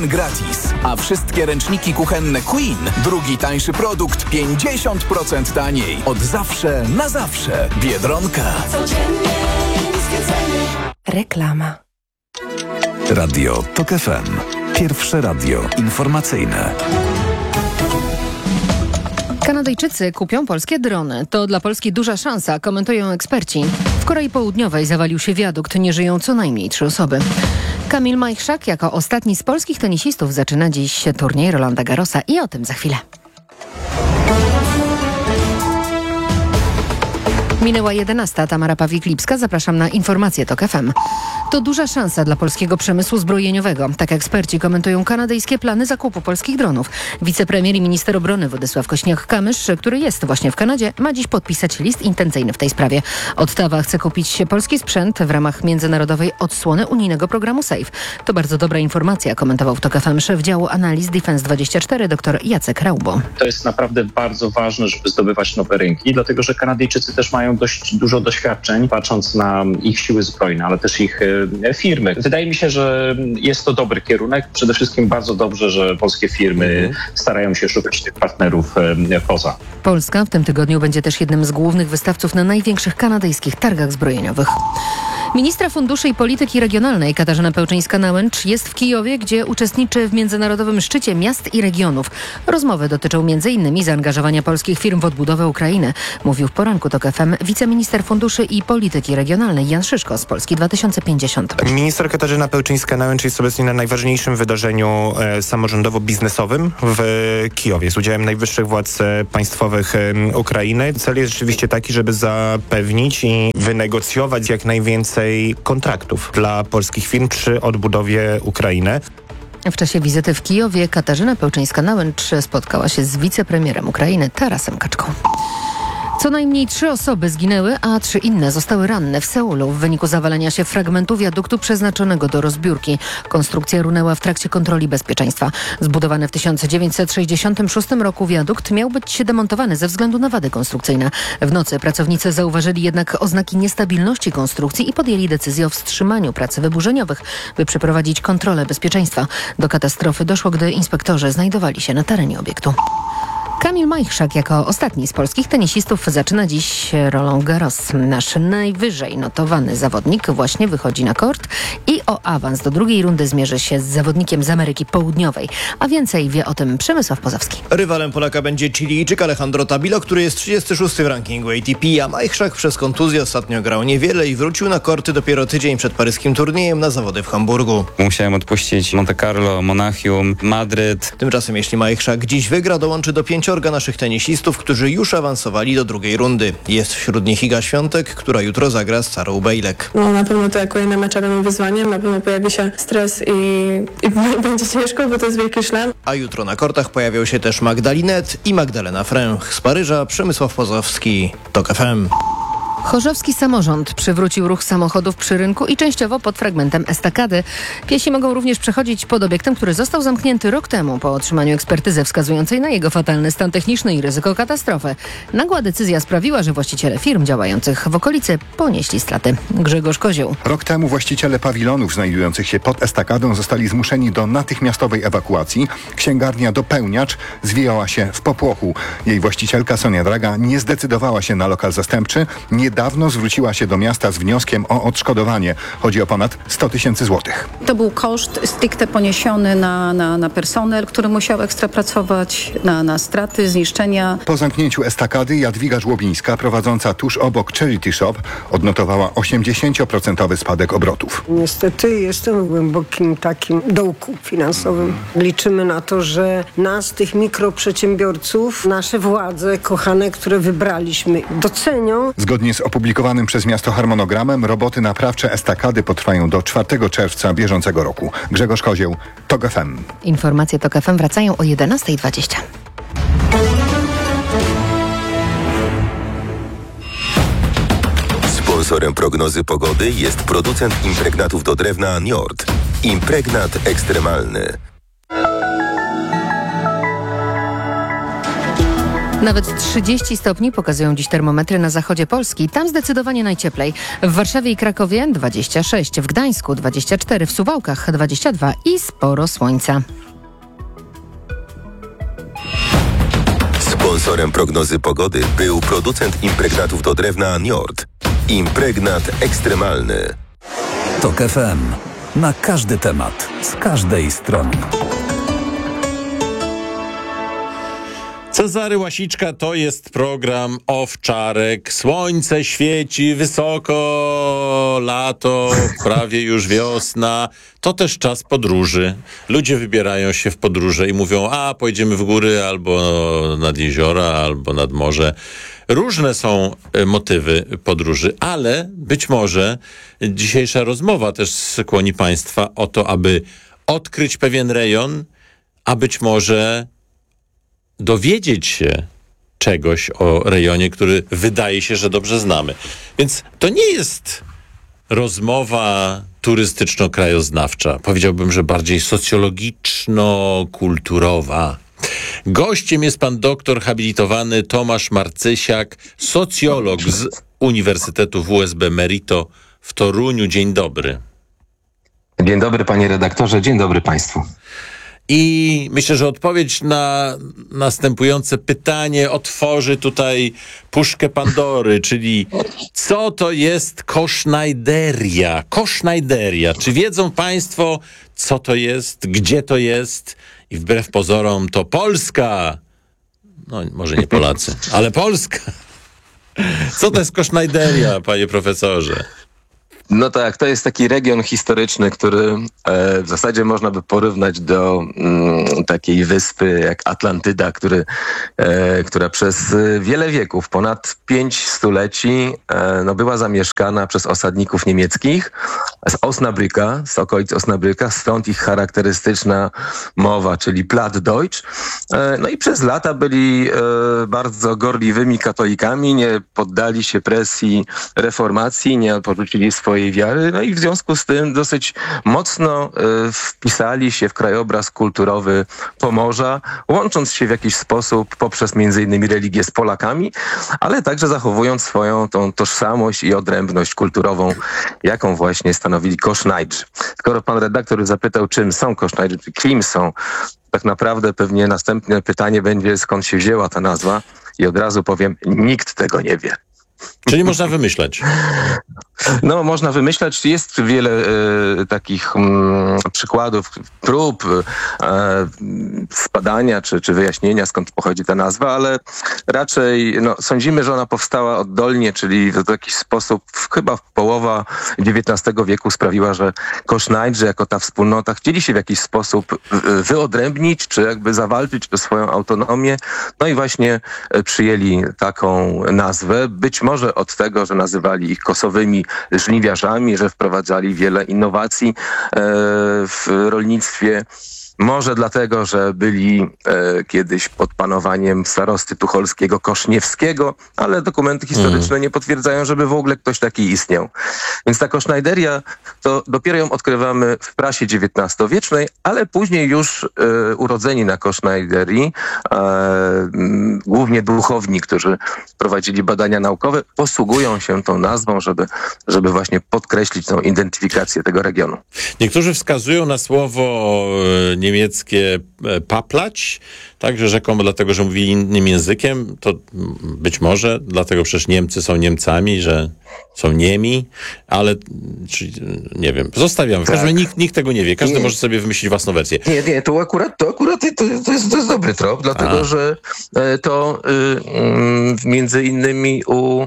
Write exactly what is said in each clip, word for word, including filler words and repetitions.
gratis, a wszystkie ręczniki kuchenne Queen, drugi tańszy produkt pięćdziesiąt procent taniej. Od zawsze na zawsze. Biedronka. Codziennie niskie ceny. Reklama. Radio Tok F M. Pierwsze radio informacyjne. Kanadyjczycy kupią polskie drony. To dla Polski duża szansa, komentują eksperci. W Korei Południowej zawalił się wiadukt, nie żyją co najmniej trzy osoby. Kamil Majchrzak jako ostatni z polskich tenisistów zaczyna dziś turniej Rolanda Garrosa i o tym za chwilę. Minęła jedenasta. Tamara Pawlik-Lipska. Zapraszam na informacje Tok F M. To duża szansa dla polskiego przemysłu zbrojeniowego. Tak eksperci komentują kanadyjskie plany zakupu polskich dronów. Wicepremier i minister obrony Władysław Kośniak-Kamysz, który jest właśnie w Kanadzie, ma dziś podpisać list intencyjny w tej sprawie. Ottawa chce kupić polski sprzęt w ramach międzynarodowej odsłony unijnego programu SAFE. To bardzo dobra informacja, komentował w Tok F M szef działu analiz Defense dwadzieścia cztery dr Jacek Raubo. To jest naprawdę bardzo ważne, żeby zdobywać nowe rynki, dlatego że Kanadyjczycy też mają dość dużo doświadczeń, patrząc na ich siły zbrojne, ale też ich e, firmy. Wydaje mi się, że jest to dobry kierunek. Przede wszystkim bardzo dobrze, że polskie firmy starają się szukać tych partnerów e, poza. Polska w tym tygodniu będzie też jednym z głównych wystawców na największych kanadyjskich targach zbrojeniowych. Ministra Funduszy i Polityki Regionalnej Katarzyna Pełczyńska-Nałęcz jest w Kijowie, gdzie uczestniczy w międzynarodowym szczycie miast i regionów. Rozmowy dotyczą między innymi zaangażowania polskich firm w odbudowę Ukrainy. Mówił w poranku Tok F M wiceminister Funduszy i Polityki Regionalnej Jan Szyszko z Polski dwa tysiące pięćdziesiąt. Minister Katarzyna Pełczyńska-Nałęcz jest obecnie na najważniejszym wydarzeniu e, samorządowo-biznesowym w Kijowie z udziałem najwyższych władz e, państwowych e, Ukrainy. Cel jest rzeczywiście taki, żeby zapewnić i wynegocjować jak najwięcej kontraktów dla polskich firm przy odbudowie Ukrainy. W czasie wizyty w Kijowie Katarzyna Pełczyńska-Nałęcz spotkała się z wicepremierem Ukrainy Tarasem Kaczką. Co najmniej trzy osoby zginęły, a trzy inne zostały ranne w Seulu w wyniku zawalenia się fragmentu wiaduktu przeznaczonego do rozbiórki. Konstrukcja runęła w trakcie kontroli bezpieczeństwa. Zbudowany w tysiąc dziewięćset sześćdziesiątym szóstym roku wiadukt miał być demontowany ze względu na wady konstrukcyjne. W nocy pracownicy zauważyli jednak oznaki niestabilności konstrukcji i podjęli decyzję o wstrzymaniu prac wyburzeniowych, by przeprowadzić kontrolę bezpieczeństwa. Do katastrofy doszło, gdy inspektorzy znajdowali się na terenie obiektu. Kamil Majchrzak jako ostatni z polskich tenisistów zaczyna dziś Roland Garros. Nasz najwyżej notowany zawodnik właśnie wychodzi na kort i o awans do drugiej rundy zmierzy się z zawodnikiem z Ameryki Południowej. A więcej wie o tym Przemysław Pozowski. Rywalem Polaka będzie Chilijczyk Alejandro Tabilo, który jest trzydziesty szósty w rankingu A T P, a Majchrzak przez kontuzję ostatnio grał niewiele i wrócił na korty dopiero tydzień przed paryskim turniejem na zawody w Hamburgu. Musiałem odpuścić Monte Carlo, Monachium, Madryt. Tymczasem jeśli Majchrzak dziś wygra, dołączy do pięciorga naszych tenisistów, którzy już awansowali do drugiej rundy. Jest wśród nich Iga Świątek, która jutro zagra z Sarą Bejlek. No na pewno to kolejne mecze będą wyzwaniem, na pewno pojawi się stres i, i będzie ciężko, bo to jest wielki szlam. A jutro na kortach pojawią się też Magdalinet i Magdalena Fręch. Z Paryża Przemysław Pozowski, Tok F M. Chorzowski samorząd przywrócił ruch samochodów przy rynku i częściowo pod fragmentem estakady. Piesi mogą również przechodzić pod obiektem, który został zamknięty rok temu po otrzymaniu ekspertyzy wskazującej na jego fatalny stan techniczny i ryzyko katastrofy. Nagła decyzja sprawiła, że właściciele firm działających w okolicy ponieśli straty. Grzegorz Kozioł. Rok temu właściciele pawilonów znajdujących się pod estakadą zostali zmuszeni do natychmiastowej ewakuacji. Księgarnia Dopełniacz zwijała się w popłochu. Jej właścicielka Sonia Draga nie zdecydowała się na lokal zastępczy. Nie Niedawno zwróciła się do miasta z wnioskiem o odszkodowanie. Chodzi o ponad sto tysięcy złotych. To był koszt stricte poniesiony na, na, na personel, który musiał ekstra pracować, na, na straty, zniszczenia. Po zamknięciu estakady Jadwiga Żłobińska, prowadząca tuż obok Charity Shop, odnotowała osiemdziesięcioprocentowy spadek obrotów. Niestety jestem w głębokim takim dołku finansowym. Liczymy na to, że nas, tych mikroprzedsiębiorców, nasze władze kochane, które wybraliśmy, docenią. Zgodnie z opublikowanym przez miasto harmonogramem roboty naprawcze estakady potrwają do czwartego czerwca bieżącego roku. Grzegorz Kozieł, Tok F M. Informacje Tok F M wracają o jedenasta dwadzieścia. Sponsorem prognozy pogody jest producent impregnatów do drewna Njord. Impregnat ekstremalny. Nawet trzydzieści stopni pokazują dziś termometry na zachodzie Polski. Tam zdecydowanie najcieplej. W Warszawie i Krakowie dwadzieścia sześć, w Gdańsku dwadzieścia cztery, w Suwałkach dwadzieścia dwa i sporo słońca. Sponsorem prognozy pogody był producent impregnatów do drewna Njord. Impregnat ekstremalny. Tok F M. Na każdy temat, z każdej strony. Cezary Łasiczka, to jest program Owczarek. Słońce świeci wysoko, lato, prawie już wiosna. To też czas podróży. Ludzie wybierają się w podróże i mówią, a pojedziemy w góry albo nad jeziora, albo nad morze. Różne są motywy podróży, ale być może dzisiejsza rozmowa też skłoni Państwa o to, aby odkryć pewien rejon, a być może dowiedzieć się czegoś o rejonie, który wydaje się, że dobrze znamy. Więc to nie jest rozmowa turystyczno-krajoznawcza. Powiedziałbym, że bardziej socjologiczno-kulturowa. Gościem jest pan doktor habilitowany Tomasz Marcysiak, socjolog z Uniwersytetu W S B Merito w Toruniu. Dzień dobry. Dzień dobry, panie redaktorze, dzień dobry państwu. I myślę, że odpowiedź na następujące pytanie otworzy tutaj puszkę Pandory, czyli co to jest kosznajderia? Kosznajderia. Czy wiedzą państwo, co to jest, gdzie to jest? I wbrew pozorom to Polska. No, może nie Polacy, ale Polska. Co to jest kosznajderia, panie profesorze? No tak, to jest taki region historyczny, który e, w zasadzie można by porównać do mm, takiej wyspy jak Atlantyda, który, e, która przez wiele wieków, ponad pięć stuleci, e, no była zamieszkana przez osadników niemieckich z Osnabrücka, z okolic Osnabrücka, stąd ich charakterystyczna mowa, czyli Plattdeutsch. E, no i przez lata byli e, bardzo gorliwymi katolikami, nie poddali się presji reformacji, nie porzucili swojej wiary, no i w związku z tym dosyć mocno y, wpisali się w krajobraz kulturowy Pomorza, łącząc się w jakiś sposób poprzez między innymi religię z Polakami, ale także zachowując swoją tą tożsamość i odrębność kulturową, jaką właśnie stanowili kosznajdrzy. Skoro pan redaktor zapytał, czym są kosznajdrzy, czy kim są, tak naprawdę pewnie następne pytanie będzie, skąd się wzięła ta nazwa i od razu powiem, nikt tego nie wie. Czyli można wymyślać. No, można wymyślać. Jest wiele e, takich m, przykładów, prób e, zbadania czy, czy wyjaśnienia, skąd pochodzi ta nazwa, ale raczej no, sądzimy, że ona powstała oddolnie, czyli w jakiś sposób chyba w połowa dziewiętnastego wieku sprawiła, że kosznajdrzy jako ta wspólnota chcieli się w jakiś sposób wyodrębnić, czy jakby zawalczyć o swoją autonomię. No i właśnie przyjęli taką nazwę. Być może od tego, że nazywali ich kosowymi żniwiarzami, że wprowadzali wiele innowacji w rolnictwie. Może dlatego, że byli e, kiedyś pod panowaniem starosty tucholskiego Koszniewskiego, ale dokumenty historyczne mm. nie potwierdzają, żeby w ogóle ktoś taki istniał. Więc ta kosznajderia, to dopiero ją odkrywamy w prasie dziewiętnastowiecznej, ale później już e, urodzeni na kosznajderii, e, m, głównie duchowni, którzy prowadzili badania naukowe, posługują się tą nazwą, żeby, żeby właśnie podkreślić tą identyfikację tego regionu. Niektórzy wskazują na słowo nie niemieckie paplać, także rzekomo dlatego, że mówili innym językiem, to być może dlatego przecież Niemcy są Niemcami, że są Niemi, ale czyli, nie wiem, zostawiam. W każdym razie nikt, nikt tego nie wie, każdy nie. może sobie wymyślić własną wersję. Nie, nie, to akurat to, akurat to, to, jest, to jest dobry trop, dlatego, A. że to y, między innymi u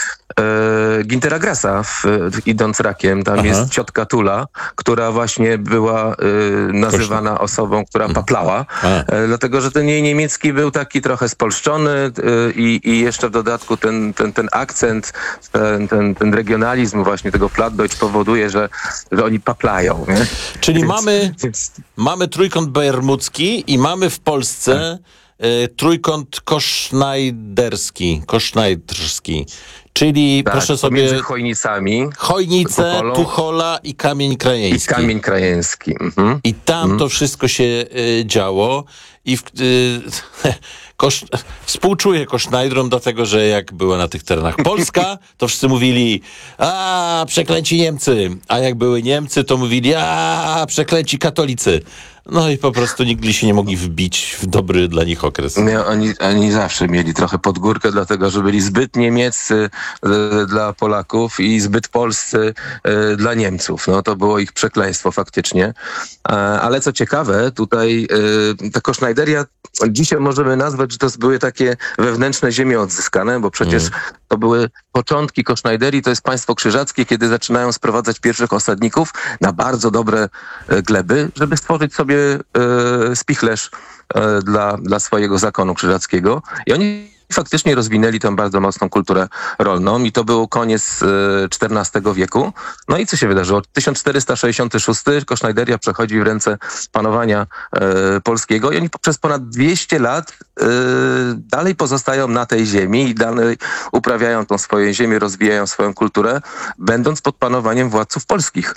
e, Gintera Grassa w, w idąc rakiem, tam Aha. jest ciotka Tula, która właśnie była y, nazywana Koszna. osobą, która paplała, e, dlatego, że ten jej niemiecki był taki trochę spolszczony y, i, i jeszcze w dodatku ten, ten, ten akcent, ten, ten, ten regionalizm właśnie tego Plattdeutsch powoduje, że, że oni paplają. Nie? Czyli więc, mamy, więc... mamy trójkąt bermudzki i mamy w Polsce y, trójkąt kosznajderski, kosznajdrski. Czyli tak, proszę sobie... Między Chojnicami. Chojnice, Tucholą, Tuchola i Kamień Krajeński. I Kamień Krajeński. Mhm. I tam mhm. to wszystko się y, działo i w, y, kosz, współczuję Kosznajdrom, dlatego że jak była na tych terenach Polska, to wszyscy mówili, a przeklęci Niemcy, a jak były Niemcy, to mówili, a przeklęci katolicy. No i po prostu nigdy się nie mogli wbić w dobry dla nich okres. Nie, oni, oni zawsze mieli trochę pod górkę, dlatego że byli zbyt niemieccy e, dla Polaków i zbyt polscy e, dla Niemców. No to było ich przekleństwo faktycznie. E, ale co ciekawe, tutaj e, ta Koszhnajderia, dzisiaj możemy nazwać, że to były takie wewnętrzne ziemie odzyskane, bo przecież mm. to były początki Koszhnajderii, to jest państwo krzyżackie, kiedy zaczynają sprowadzać pierwszych osadników na bardzo dobre e, gleby, żeby stworzyć sobie e, spichlerz e, dla, dla swojego zakonu krzyżackiego. I oni faktycznie rozwinęli tę bardzo mocną kulturę rolną i to był koniec e, czternastego wieku. No i co się wydarzyło? tysiąc czterysta sześćdziesiąty szósty Koszhnajderia przechodzi w ręce panowania e, polskiego i oni przez ponad dwieście lat e, dalej pozostają na tej ziemi i dalej uprawiają tą swoją ziemię, rozwijają swoją kulturę, będąc pod panowaniem władców polskich.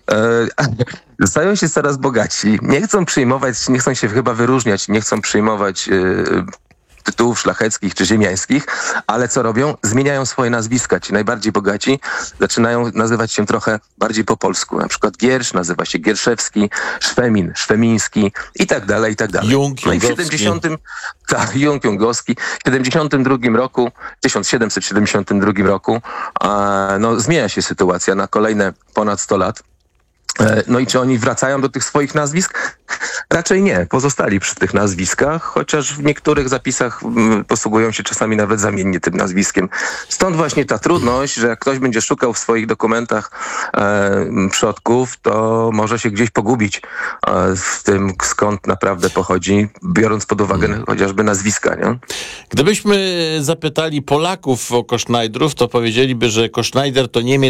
E, stają się coraz bogatsi, nie chcą przyjmować, nie chcą się chyba wyróżniać, nie chcą przyjmować e, tytułów szlacheckich czy ziemiańskich, ale co robią? Zmieniają swoje nazwiska. Ci najbardziej bogaci zaczynają nazywać się trochę bardziej po polsku. Na przykład Giersz nazywa się Gierszewski, Szwemin, Szwemiński i tak dalej, i tak dalej. Jung, no i w siedemdziesiątym tak, Jung, Jungowski. W siedemdziesiątym drugim roku, tysiąc siedemset siedemdziesiątym drugim roku a, no, zmienia się sytuacja na kolejne ponad sto lat. No i czy oni wracają do tych swoich nazwisk? Raczej nie. Pozostali przy tych nazwiskach, chociaż w niektórych zapisach posługują się czasami nawet zamiennie tym nazwiskiem. Stąd właśnie ta trudność, że jak ktoś będzie szukał w swoich dokumentach e, przodków, to może się gdzieś pogubić e, w tym, skąd naprawdę pochodzi, biorąc pod uwagę hmm. chociażby nazwiska. Nie? Gdybyśmy zapytali Polaków o Kosznajdrów, to powiedzieliby, że Koszhnajder to Niemiec